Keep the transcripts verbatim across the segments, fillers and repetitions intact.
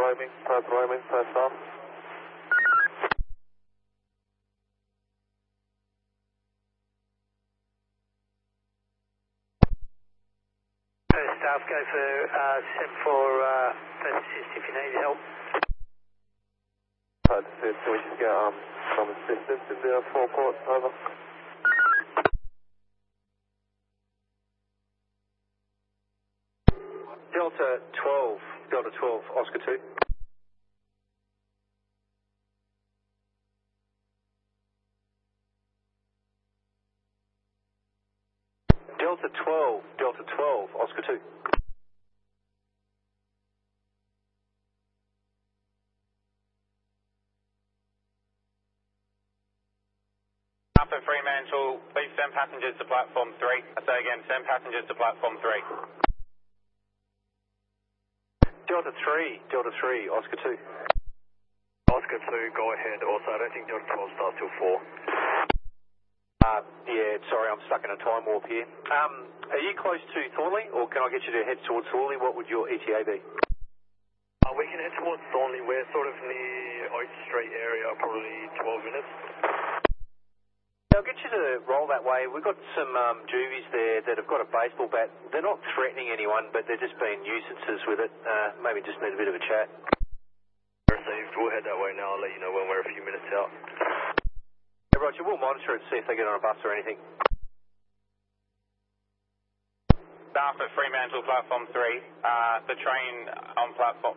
roaming, Perth roaming, Perth South. Perth South, go for uh, seven four uh, Perth Assist if you need help. Perth Assist, can we just get um, some assistance in the forecourt, over? Delta twelve, Delta twelve, Oscar two. Delta twelve, Delta twelve, Oscar two. Up at Fremantle, please send passengers to platform three. I say again, send passengers to platform three. Delta three, Delta three, Oscar two. Oscar two, go ahead. Also, I don't think Delta twelve starts till four. Uh, yeah, sorry, I'm stuck in a time warp here. Um, are you close to Thornley, or can I get you to head towards Thornley? What would your E T A be? Uh, we can head towards Thornley. We're sort of near Oak Street area, probably twelve minutes. I'll get you to roll that way. We've got some um, juvies there that have got a baseball bat. They're not threatening anyone, but they're just being nuisances with it. Uh, maybe just need a bit of a chat. Received. We'll head that way now. I'll let you know when we're a few minutes out. Hey, Roger, we'll monitor it, see if they get on a bus or anything. Staff at Fremantle, platform three. Uh, the train on platform.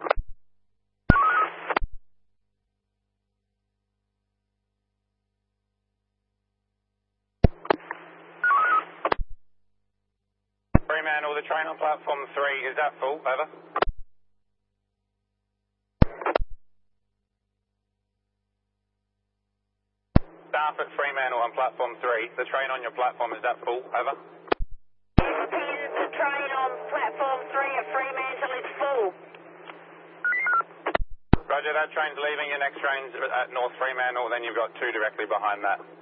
Fremantle, the train on platform three, is that full? Over. Staff at Fremantle on platform three, the train on your platform, is that full? Over. The train on platform three at Fremantle is full. Roger, that train's leaving. Your next train's at North Fremantle, then you've got two directly behind that.